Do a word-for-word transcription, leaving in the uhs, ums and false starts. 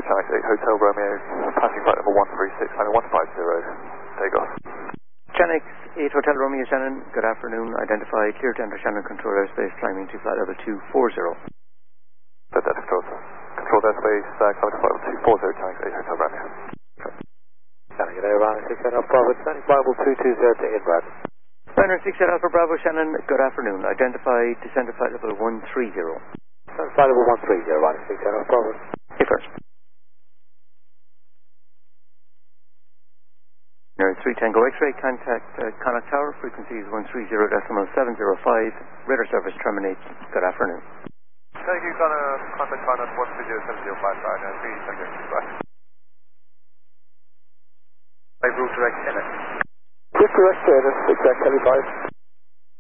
Channel eight Hotel Romeo, passing flight number one three six, landing one five zero, take off. Channel eight Hotel Romeo Shannon, good afternoon. Identify clear to enter Shannon control airspace, climbing to flight level two four zero. That's control, sir. Control airspace, uh, climbing to flight level two four zero, Channel eight Hotel Romeo. Channel eight Romeo six Alpha Bravo, descending flight level two two zero to inbound. Niner six Alpha Bravo Shannon, good afternoon. Identify descend to flight level one three zero. Descend flight level one three zero, Niner six Alpha Bravo. Okay, first. three Tango X-ray, contact uh, Connaught Tower, frequency is one three zero decimal seven zero five, radar service terminates, good afternoon. Thank you, Connaught, contact Connaught one three zero seven zero five, right, three Tango X-ray. Route direct N S. Route direct N S, exact Kelly five.